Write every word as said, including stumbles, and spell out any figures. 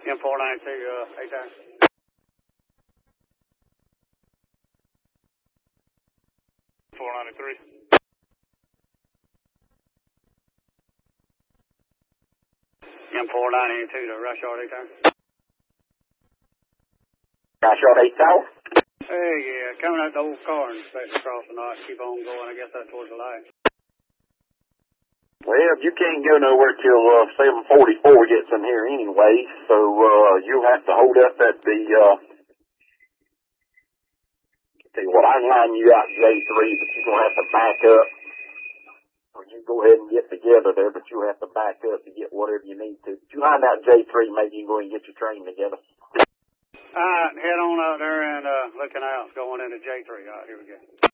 M four ninety-two, uh, eight there. four ninety-three. M four ninety-two to Rush Yard eight there. Rush Yard eight south? Hey, yeah, coming out the old car and expect to cross the night, keep on going, I guess that's towards the light. Well, you can't go nowhere till uh, seven forty-four gets in here anyway, so uh, you'll have to hold up at the, uh, tell you what, I can line you out J three, but you're going to have to back up. Or you go ahead and get together there, but you'll have to back up to get whatever you need to. If you line out J three, maybe you can go and get your train together. All right, head on out there and uh, looking out, going into J three. All right, here we go.